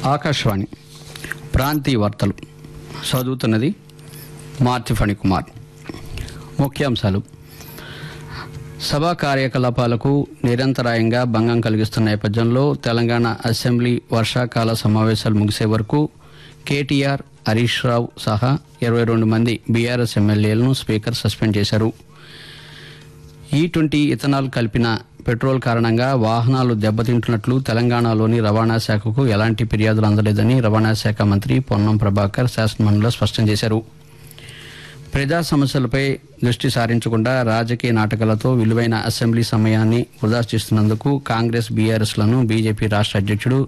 ఆకాశవాణి ప్రాంతీయ వార్తలు చదువుతున్నది మార్తి ఫణికుమార్. ముఖ్యాంశాలు: సభా కార్యకలాపాలకు నిరంతరాయంగా భంగం కలిగిస్తున్న నేపథ్యంలో తెలంగాణ అసెంబ్లీ వర్షాకాల సమావేశాలు ముగిసే వరకు కేటీఆర్, హరీష్ రావు సహా 22 మంది బీఆర్ఎస్ ఎమ్మెల్యేలను స్పీకర్ సస్పెండ్ చేశారు. E20 ఇథనాల్ కలిపిన పెట్రోల్ కారణంగా వాహనాలు దెబ్బతింటున్నట్లు తెలంగాణలోని రవాణా శాఖకు ఎలాంటి ఫిర్యాదులు అందలేదని రవాణా శాఖ మంత్రి పొన్నం ప్రభాకర్ శాసనమండలిలో స్పష్టం చేశారు. ప్రజా సమస్యలపై దృష్టి సారించకుండా రాజకీయ నాటకాలతో విలువైన అసెంబ్లీ సమయాన్ని వృధా చేస్తున్నందుకు కాంగ్రెస్, బీఆర్ఎస్లను బీజేపీ రాష్ట్ర అధ్యక్షుడు